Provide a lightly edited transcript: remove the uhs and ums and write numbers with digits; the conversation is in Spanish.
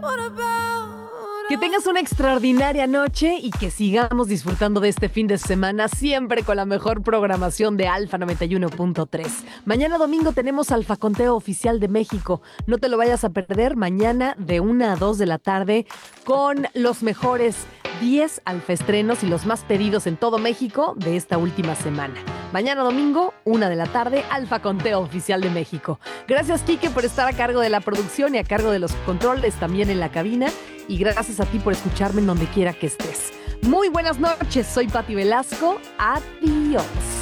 Que tengas una extraordinaria noche y que sigamos disfrutando de este fin de semana siempre con la mejor programación de Alfa 91.3. Mañana domingo tenemos Alfa Conteo Oficial de México. No te lo vayas a perder mañana de 1 a 2 de la tarde con los mejores 10 alfaestrenos y los más pedidos en todo México de esta última semana. Mañana domingo, 1 de la tarde, Alfa Conteo Oficial de México. Gracias, Quique, por estar a cargo de la producción y a cargo de los controles también en la cabina. Y gracias a ti por escucharme en donde quiera que estés. Muy buenas noches, soy Pati Velasco. Adiós.